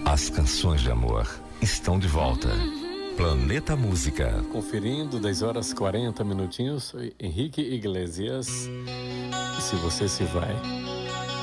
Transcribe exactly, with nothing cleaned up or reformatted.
As canções de amor estão de volta. Planeta Música. Conferindo, dez horas e quarenta minutinhos. Henrique Iglesias. E se você se vai.